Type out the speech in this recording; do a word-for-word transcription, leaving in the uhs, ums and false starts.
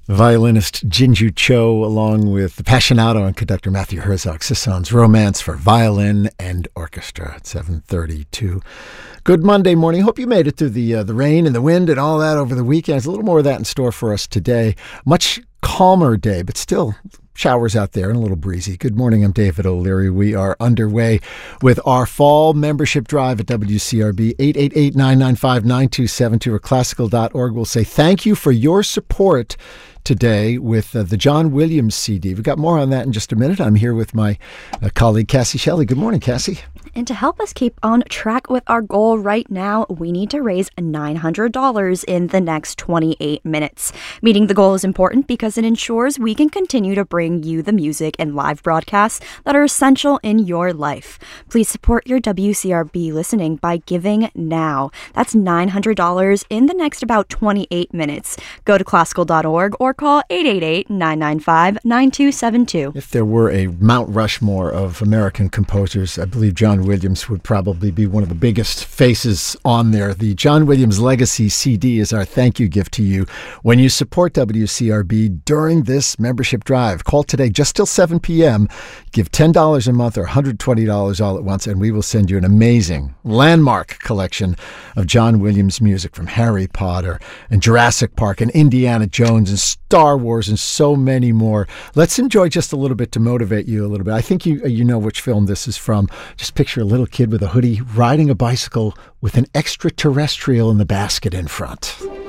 Violinist Jinju Cho, along with the Passionato and conductor Matthew Herzog, Saint-Saëns Romance for Violin and Orchestra at seven thirty-two. Good Monday morning. Hope you made it through the uh, the rain and the wind and all that over the weekend. There's a little more of that in store for us today. Much calmer day, but still showers out there and a little breezy. Good morning. I'm David O'Leary. We are underway with our fall membership drive at W C R B. eight eight eight, nine nine five, nine two seven two or classical dot org. We'll say thank you for your support today with uh, the John Williams C D. We've got more on that in just a minute. I'm here with my uh, colleague, Cassie Shelley. Good morning, Cassie. And to help us keep on track with our goal right now, we need to raise nine hundred dollars in the next twenty-eight minutes. Meeting the goal is important because it ensures we can continue to bring you the music and live broadcasts that are essential in your life. Please support your W C R B listening by giving now. That's nine hundred dollars in the next about twenty-eight minutes. Go to classical dot org or call eight eight eight, nine nine five, nine two seven two. If there were a Mount Rushmore of American composers, I believe John Williams would probably be one of the biggest faces on there. The John Williams Legacy C D is our thank you gift to you when you support W C R B during this membership drive. Call today just till seven p.m. Give ten dollars a month or one hundred twenty dollars all at once, and we will send you an amazing landmark collection of John Williams music from Harry Potter and Jurassic Park and Indiana Jones and Star Wars and so many more. Let's enjoy just a little bit to motivate you a little bit. I think you you know which film this is from. Just picture a little kid with a hoodie riding a bicycle with an extraterrestrial in the basket in front.